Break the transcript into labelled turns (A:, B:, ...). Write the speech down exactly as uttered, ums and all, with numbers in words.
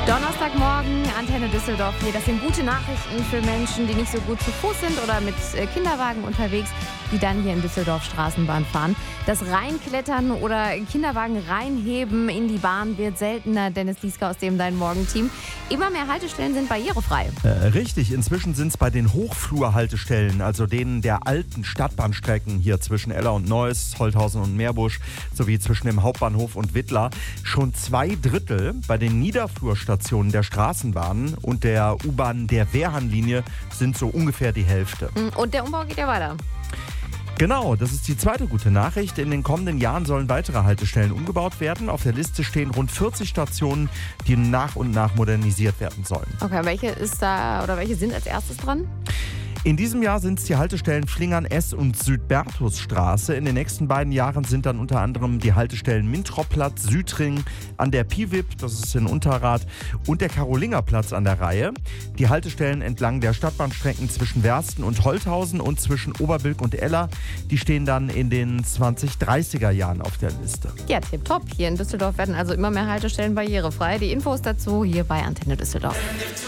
A: Donnerstagmorgen, Antenne Düsseldorf hier. Das sind gute Nachrichten für Menschen, die nicht so gut zu Fuß sind oder mit Kinderwagen unterwegs, die dann hier in Düsseldorf Straßenbahn fahren. Das Reinklettern oder Kinderwagen reinheben in die Bahn wird seltener. Dennis Lieske aus dem Dein Morgen-Team. Immer mehr Haltestellen sind barrierefrei.
B: Äh, richtig, inzwischen sind es bei den Hochflurhaltestellen, also denen der alten Stadtbahnstrecken hier zwischen Eller und Neuss, Holthausen und Meerbusch, sowie zwischen dem Hauptbahnhof und Wittlar, schon zwei Drittel. Bei den Niederflurstationen der Straßenbahnen und der U-Bahn der Wehrhahnlinie sind so ungefähr die Hälfte.
A: Und der Umbau geht ja weiter.
B: Genau, das ist die zweite gute Nachricht. In den kommenden Jahren sollen weitere Haltestellen umgebaut werden. Auf der Liste stehen rund vierzig Stationen, die nach und nach modernisiert werden sollen.
A: Okay, welche ist da oder welche sind als erstes dran?
B: In diesem Jahr sind es die Haltestellen Flingern-S und Südbertusstraße. In den nächsten beiden Jahren sind dann unter anderem die Haltestellen Mintropplatz, Südring, an der Piwip, das ist in Unterrath, und der Karolingerplatz an der Reihe. Die Haltestellen entlang der Stadtbahnstrecken zwischen Wersten und Holthausen und zwischen Oberbilk und Eller, die stehen dann in den zwanzig dreißiger Jahren auf der Liste.
A: Ja, tipptopp. Hier in Düsseldorf werden also immer mehr Haltestellen barrierefrei. Die Infos dazu hier bei Antenne Düsseldorf.